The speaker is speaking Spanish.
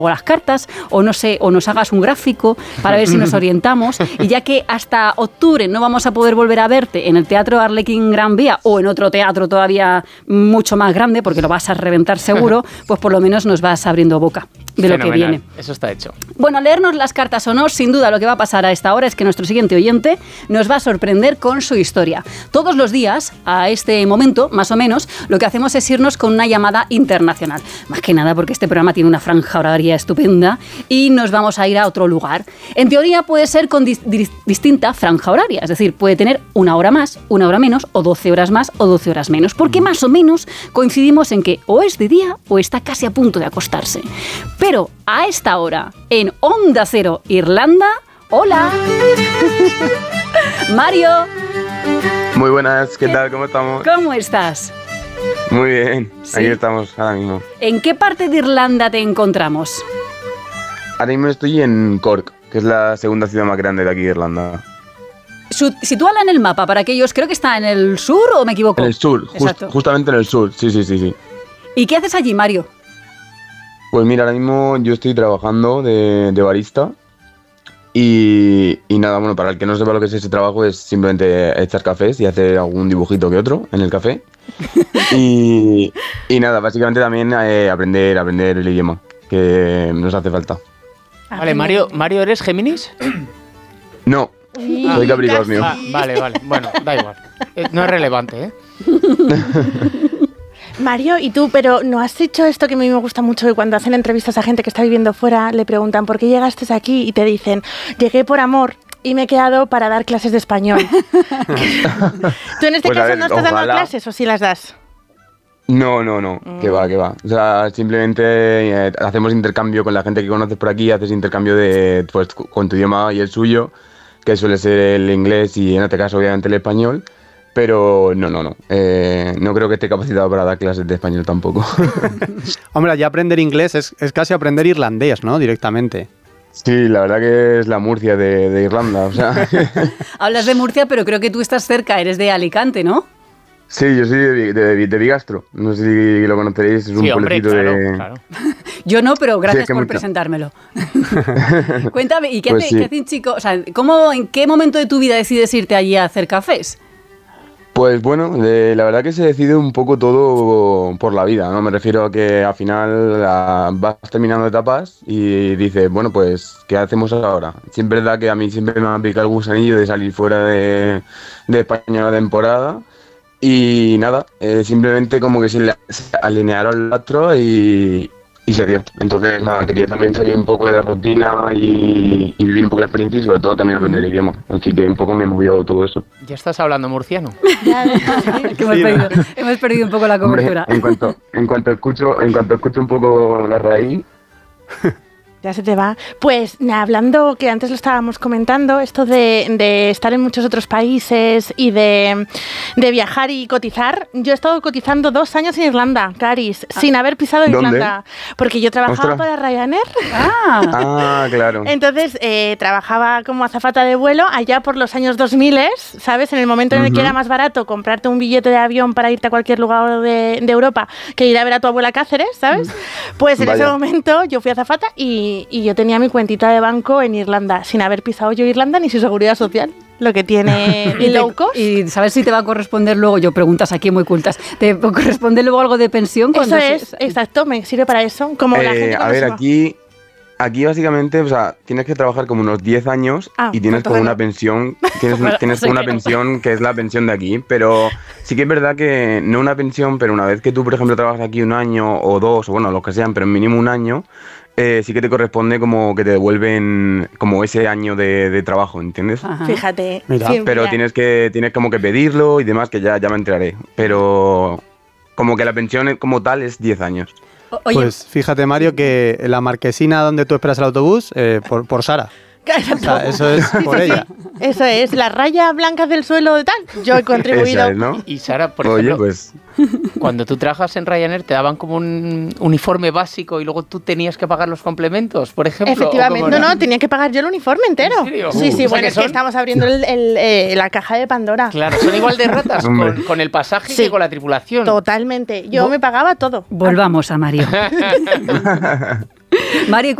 las cartas, o no sé, o nos hagas un gráfico para ver si nos orientamos, y ya que hasta octubre no vamos a poder volver a verte en el Teatro Arlequín Gran Vía o en otro teatro todavía mucho más grande, porque lo vas a reventar seguro, pues por lo menos nos vas abriendo boca de lo que viene. Eso está hecho. Bueno, leernos las cartas o no, sin duda lo que va a pasar a esta hora es que nuestro siguiente oyente nos va a sorprender con su historia. Todos los días, a este momento, más o menos, lo que hacemos es irnos con una llamada internacional. Más que nada porque este programa tiene una franja horaria estupenda y nos vamos a ir a otro lugar. En teoría puede ser con distinta franja horaria, es decir, puede tener 1 hora más, 1 hora menos, o 12 horas más o 12 horas menos, porque más o menos coincidimos en que o es de día o está casi a punto de acostarse. Pero a esta hora, en Onda Cero Irlanda, ¡hola! Mario. Muy buenas, ¿qué tal? ¿Cómo estamos? ¿Cómo estás? Muy bien, ¿Sí? Aquí estamos ahora mismo. ¿En qué parte de Irlanda te encontramos? Ahora mismo estoy en Cork, que es la segunda ciudad más grande de aquí de Irlanda. Sitúala en el mapa para aquellos, creo que está en el sur, ¿o me equivoco? En el sur, justamente en el sur, sí. ¿Y qué haces allí, Mario? Pues mira, ahora mismo yo estoy trabajando de barista y nada, bueno, para el que no sepa lo que es ese trabajo es simplemente echar cafés y hacer algún dibujito que otro en el café. y nada, básicamente también aprender el idioma, que nos hace falta. Vale, Mario, ¿eres Géminis? No, soy Capricornio. Vale, bueno, da igual. No es relevante, ¿eh? Mario, ¿y tú? Pero ¿no has hecho esto que a mí me gusta mucho, que cuando hacen entrevistas a gente que está viviendo fuera, le preguntan ¿por qué llegaste aquí? Y te dicen, llegué por amor y me he quedado para dar clases de español. ¿Tú en este pues caso no estás dando clases o sí las das? No, que va. O sea, simplemente hacemos intercambio con la gente que conoces por aquí, haces intercambio pues, con tu idioma y el suyo, que suele ser el inglés y en este caso obviamente el español. Pero no creo que esté capacitado para dar clases de español tampoco. Hombre, ya aprender inglés es casi aprender irlandés, ¿no? Directamente. Sí, la verdad que es la Murcia de Irlanda, o sea. Hablas de Murcia, pero creo que tú estás cerca, eres de Alicante, ¿no? Sí, yo soy de Bigastro, no sé si lo conoceréis, es un pueblecito claro. Yo no, pero gracias por presentármelo. Cuéntame, ¿y qué pues hace un chico? O sea, ¿en qué momento de tu vida decides irte allí a hacer cafés? Pues bueno, la verdad que se decide un poco todo por la vida, ¿no? Me refiero a que al final vas terminando etapas y dices, bueno, pues, ¿qué hacemos ahora? Siempre es verdad que a mí siempre me ha picado el gusanillo de salir fuera de España una temporada y nada, simplemente como que se alinearon el astro y se dio. Entonces, nada, quería también salir un poco de la rutina y vivir un poco la experiencia y sobre todo también aprender el idioma. Así que un poco me movió todo eso. ¿Ya estás hablando murciano? Hemos perdido un poco la cobertura. Hombre, en cuanto escucho un poco la raíz... Ya se te va. Pues hablando, que antes lo estábamos comentando, esto de estar en muchos otros países y de viajar y cotizar. Yo he estado cotizando 2 años en Irlanda, Caris, sin haber pisado Irlanda. Porque yo trabajaba para Ryanair. Claro. Entonces, trabajaba como azafata de vuelo allá por los años 2000, ¿sabes? En el momento en el que era más barato comprarte un billete de avión para irte a cualquier lugar de Europa que ir a ver a tu abuela Cáceres, ¿sabes? Pues en ese momento yo fui azafata y yo tenía mi cuentita de banco en Irlanda, sin haber pisado yo Irlanda ni su seguridad social, lo que tiene low cost. Y sabes si te va a corresponder luego, yo preguntas aquí muy cultas, ¿te corresponde luego algo de pensión? Eso es, exacto, me sirve para eso. Como la gente a ver, aquí básicamente, o sea, tienes que trabajar como unos 10 años y tienes como una pensión, tienes como una pensión que es la pensión de aquí, pero sí que es verdad que no una pensión, pero una vez que tú, por ejemplo, trabajas aquí 1 año o 2, o bueno, los que sean, pero mínimo 1 año, sí que te corresponde como que te devuelven como ese año de trabajo, ¿entiendes? Ajá. Fíjate. Sí, pero tienes como que pedirlo y demás, que ya me enteraré. Pero como que la pensión como tal es 10 años. Oye, pues fíjate, Mario, que la marquesina donde tú esperas el autobús, por Sara. O sea, eso es por ella. Eso es, las rayas blancas del suelo de tal. Yo he contribuido. Esa es, ¿no? Y Sara, por ejemplo, pues... cuando tú trabajas en Ryanair te daban como un uniforme básico y luego tú tenías que pagar los complementos, por ejemplo. Efectivamente, no, tenía que pagar yo el uniforme entero. ¿En serio? Sí, bueno, es que estamos abriendo la caja de Pandora. Claro, son igual de ratas con el pasaje que con la tripulación. Totalmente, yo me pagaba todo. Volvamos a Mario. Mari,